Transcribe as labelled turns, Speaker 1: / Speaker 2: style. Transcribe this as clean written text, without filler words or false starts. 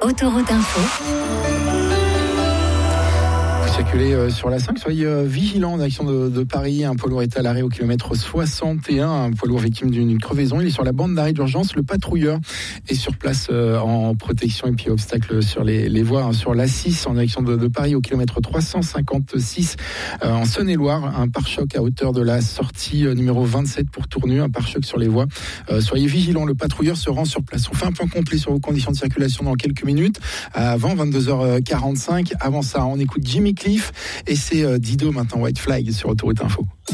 Speaker 1: Autoroute Info.
Speaker 2: Circuler sur la 5, soyez vigilants en direction de Paris. Un poids lourd est à l'arrêt au kilomètre 61, un poids lourd victime d'une crevaison. Il est sur la bande d'arrêt d'urgence. Le patrouilleur est sur place en protection et puis obstacle sur les voies. Sur l'A6 en direction de Paris au kilomètre 356 en Saône-et-Loire. Un pare-choc à hauteur de la sortie numéro 27 pour Tournu, un pare-choc sur les voies. Soyez vigilants, le patrouilleur se rend sur place. On fait un point complet sur vos conditions de circulation dans quelques minutes, avant 22h45. Avant ça, on écoute Jimmy Cliff et c'est Dido maintenant, White Flag sur Autoroute Info.